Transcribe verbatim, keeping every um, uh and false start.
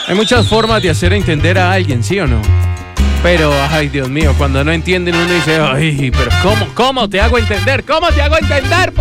Hay muchas formas de hacer entender a alguien, ¿sí o no? Pero, ay, Dios mío, cuando no entienden uno dice, ay, pero ¿cómo, cómo te hago entender? ¿Cómo te hago entender?